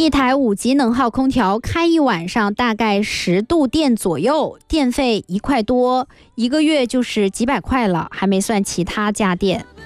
一台5级能耗空调开一晚上大概10度电左右，电费1块多，1个月就是几百块了，还没算其他家电。